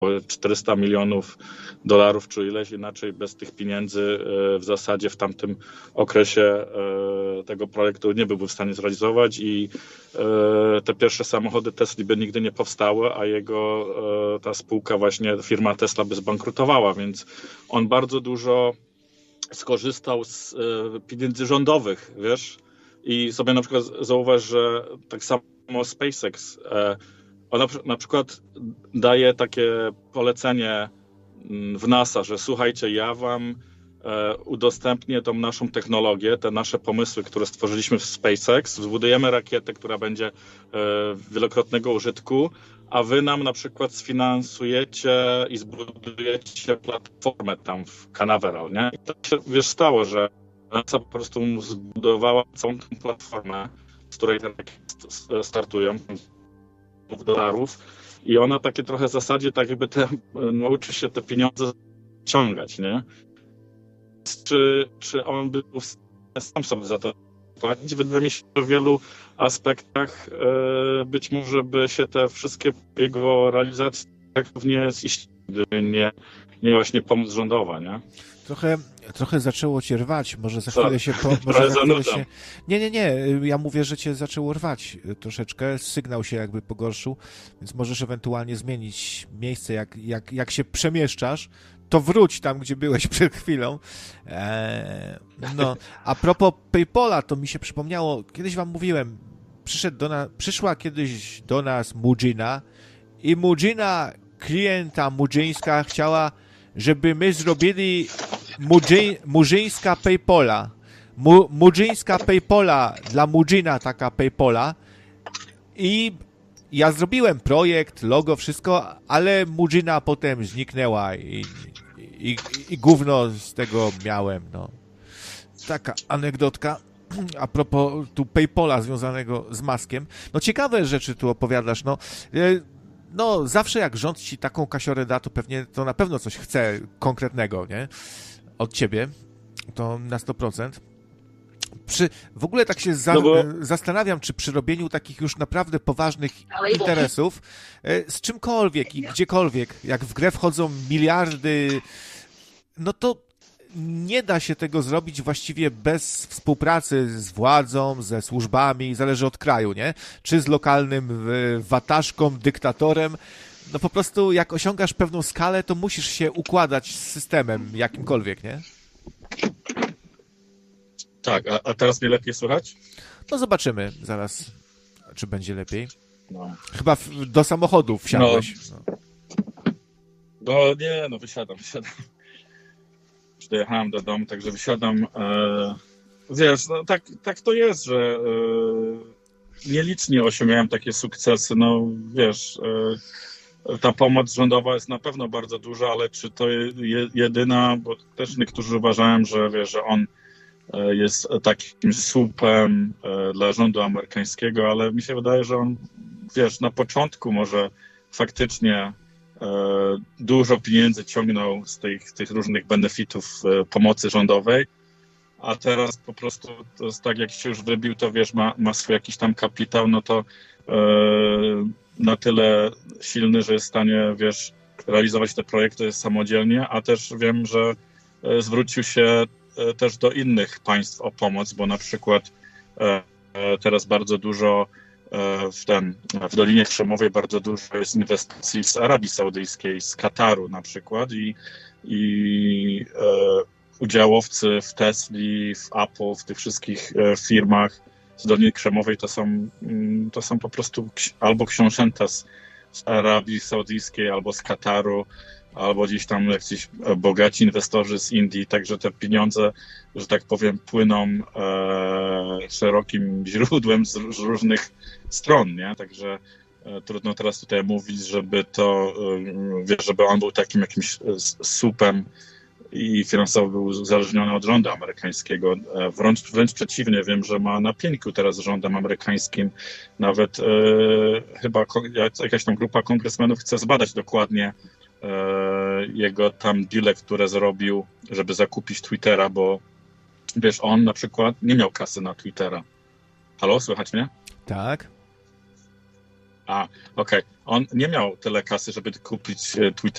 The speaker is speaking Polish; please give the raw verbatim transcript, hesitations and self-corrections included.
czterysta milionów dolarów, czy ileś inaczej, bez tych pieniędzy w zasadzie w tamtym okresie tego projektu nie byłby w stanie zrealizować i te pierwsze samochody Tesli by nigdy nie powstały, a jego ta spółka właśnie, firma Tesla by zbankrutowała, więc on bardzo dużo skorzystał z pieniędzy rządowych, wiesz, i sobie na przykład zauważ, że tak samo SpaceX, ona na przykład daje takie polecenie w NASA, że słuchajcie, ja wam udostępnię tą naszą technologię, te nasze pomysły, które stworzyliśmy w SpaceX, zbudujemy rakietę, która będzie wielokrotnego użytku, a wy nam na przykład sfinansujecie i zbudujecie platformę tam w Canaveral, nie? I to się, wiesz, stało, że NASA po prostu zbudowała całą tą platformę, z której te rakiety startują, dolarów, i ona takie trochę w zasadzie tak jakby te, nauczy się te pieniądze ciągać, nie? Czy, czy on by był w stanie sam sobie za to płacić? Wydaje mi się, że w wielu aspektach e, być może by się te wszystkie jego realizacje tak nie ziściły, gdyby nie, nie właśnie pomoc rządowa, nie? Trochę, trochę zaczęło cię rwać, może za chwilę się... Po, może za chwilę się... Nie, nie, nie, ja mówię, że cię zaczęło rwać troszeczkę, sygnał się jakby pogorszył, więc możesz ewentualnie zmienić miejsce, jak, jak, jak się przemieszczasz, to wróć tam, gdzie byłeś przed chwilą. Eee, no, a propos PayPala, to mi się przypomniało, kiedyś wam mówiłem, przyszedł do na, przyszła kiedyś do nas Mudżina i Mudżina, klienta mudżyńska chciała, żeby my zrobili mudży, murzyńska PayPala. Mu, mudżyńska PayPala dla Mudżyna, taka PayPala. I ja zrobiłem projekt, logo, wszystko, ale Mudżyna potem zniknęła i, i, i gówno z tego miałem, no. Taka anegdotka a propos tu PayPala związanego z Muskiem. No ciekawe rzeczy tu opowiadasz, no. No, zawsze jak rząd ci taką kasiorę da, to pewnie to na pewno coś chce konkretnego, nie? Od ciebie. To na sto procent. Przy, w ogóle tak się za, no bo... zastanawiam, czy przy robieniu takich już naprawdę poważnych interesów z czymkolwiek i gdziekolwiek, jak w grę wchodzą miliardy, no to nie da się tego zrobić właściwie bez współpracy z władzą, ze służbami, zależy od kraju, nie? Czy z lokalnym wataszką, dyktatorem. No po prostu jak osiągasz pewną skalę, to musisz się układać z systemem jakimkolwiek, nie? Tak, a, a teraz mnie lepiej słychać? No zobaczymy zaraz, czy będzie lepiej. No. Chyba w, do samochodu wsiadłeś. No, no. no nie, no wysiadam, wysiadam. Już dojechałem do domu, także wysiadam. E, wiesz, no tak, tak to jest, że e, nielicznie osiągałem takie sukcesy. No wiesz, e, ta pomoc rządowa jest na pewno bardzo duża, ale czy to je, jedyna, bo też niektórzy uważają, że wiesz, że on jest takim słupem dla rządu amerykańskiego, ale mi się wydaje, że on, wiesz, na początku może faktycznie dużo pieniędzy ciągnął z tych, tych różnych benefitów pomocy rządowej, a teraz po prostu to jest tak, jak się już wybił, to wiesz, ma, ma swój jakiś tam kapitał, no to na tyle silny, że jest w stanie, wiesz, realizować te projekty samodzielnie, a też wiem, że zwrócił się też do innych państw o pomoc, bo na przykład teraz bardzo dużo w, ten, w Dolinie Krzemowej bardzo dużo jest inwestycji z Arabii Saudyjskiej, z Kataru na przykład i, i e, udziałowcy w Tesli, w Apple, w tych wszystkich firmach z Doliny Krzemowej to są, to są po prostu albo książęta z, z Arabii Saudyjskiej, albo z Kataru, albo gdzieś tam jakiś bogaci inwestorzy z Indii, także te pieniądze, że tak powiem, płyną e, szerokim źródłem z, z różnych stron, nie? Także e, trudno teraz tutaj mówić, żeby to, e, wiesz, żeby on był takim jakimś słupem i finansowo był uzależniony od rządu amerykańskiego. E, wręcz, wręcz przeciwnie, wiem, że ma na pieńku teraz z rządem amerykańskim. Nawet e, chyba jakaś tam grupa kongresmenów chce zbadać dokładnie jego tam deale, które zrobił, żeby zakupić Twittera, bo wiesz, on na przykład nie miał kasy na Twittera. Halo, słychać mnie? Tak. A, okej. Okay. On nie miał tyle kasy, żeby kupić Twittera.